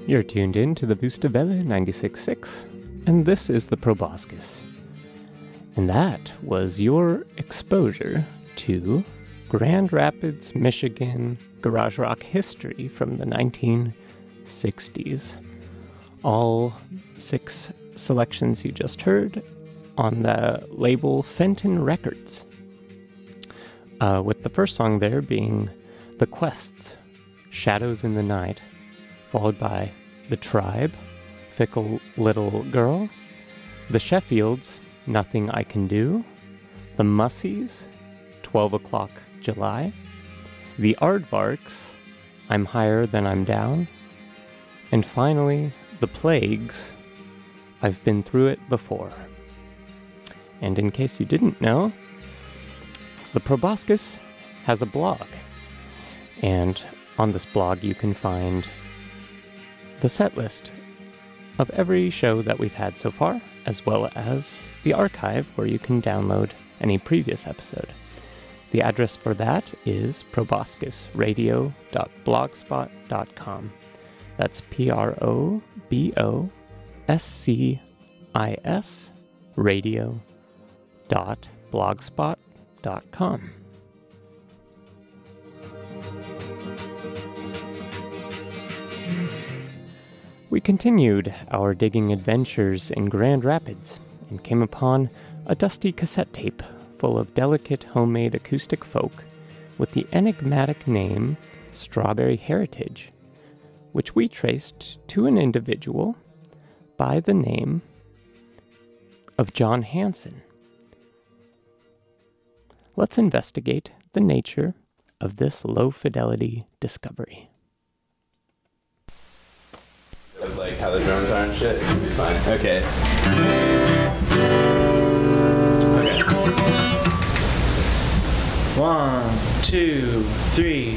You're tuned in to the Vustavelle 96.6, and this is the Proboscis. And that was your exposure to Grand Rapids, Michigan garage rock history from the 1960s. All 6 selections you just heard on the label Fenton Records. With the first song there being The Quests, Shadows in the Night, followed by The Tribe, Fickle Little Girl, The Sheffields, Nothing I Can Do, The Mussies, 12 O'Clock July, The Aardvarks, I'm Higher Than I'm Down, and finally, The Plagues, I've Been Through It Before. And in case you didn't know, the Proboscis has a blog, and on this blog you can find the set list of every show that we've had so far, as well as the archive where you can download any previous episode. The address for that is proboscisradio.blogspot.com. That's PROBOSCIS radio.blogspot.com. We continued our digging adventures in Grand Rapids and came upon a dusty cassette tape full of delicate homemade acoustic folk with the enigmatic name Strawberry Heritage, which we traced to an individual by the name of John Hanson. Let's investigate the nature of this low-fidelity discovery. Like how the drums are and shit, you'll be fine. Okay. Okay. 1, 2, 3.